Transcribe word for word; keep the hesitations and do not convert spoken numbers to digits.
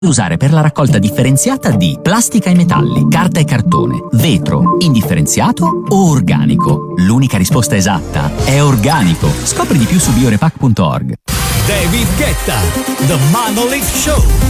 usare per la raccolta differenziata di plastica e metalli, carta e cartone, vetro, indifferenziato o organico? L'unica risposta esatta è organico. Scopri di più su biorepack punto org. David Guetta, The Monolith Show.